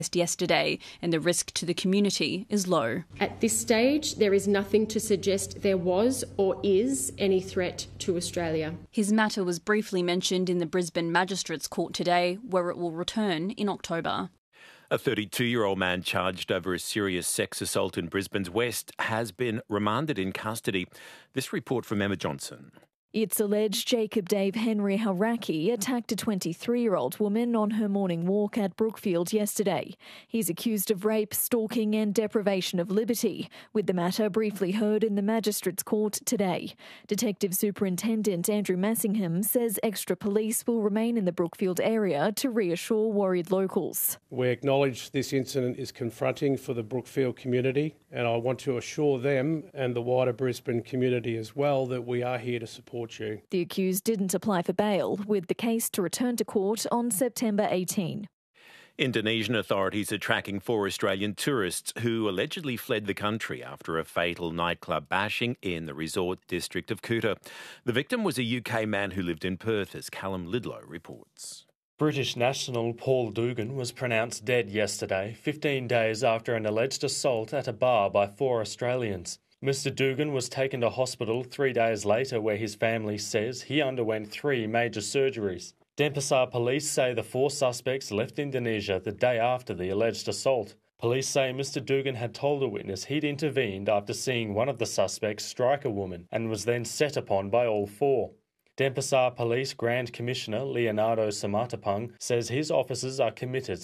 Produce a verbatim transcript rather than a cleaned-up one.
yesterday, and the risk to the community is low. At this stage, there is nothing to suggest there was or is any threat to Australia. His matter was briefly mentioned in the Brisbane Magistrates Court today, where it will return in October. A thirty-two-year-old man charged over a serious sex assault in Brisbane's West has been remanded in custody. This report from Emma Johnson. It's alleged Jacob Dave Henry Haraki attacked a twenty-three-year-old woman on her morning walk at Brookfield yesterday. He's accused of rape, stalking and deprivation of liberty, with the matter briefly heard in the Magistrates Court today. Detective Superintendent Andrew Massingham says extra police will remain in the Brookfield area to reassure worried locals. We acknowledge this incident is confronting for the Brookfield community, and I want to assure them and the wider Brisbane community as well that we are here to support you. The accused didn't apply for bail, with the case to return to court on September eighteenth. Indonesian authorities are tracking four Australian tourists who allegedly fled the country after a fatal nightclub bashing in the resort district of Kuta. The victim was a U K man who lived in Perth, as Callum Lidlow reports. British national Paul Dugan was pronounced dead yesterday, fifteen days after an alleged assault at a bar by four Australians. Mister Dugan was taken to hospital three days later, where his family says he underwent three major surgeries. Denpasar police say the four suspects left Indonesia the day after the alleged assault. Police say Mister Dugan had told a witness he'd intervened after seeing one of the suspects strike a woman and was then set upon by all four. Denpasar Police Grand Commissioner Leonardo Samatapang says his officers are committed